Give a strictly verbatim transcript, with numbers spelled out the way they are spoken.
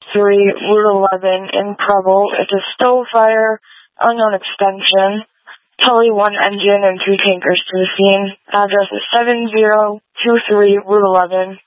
three, Route eleven in Preble. It's a stove fire, unknown extension. Tully one engine and two tankers to the scene. Address is seven zero two three Route eleven.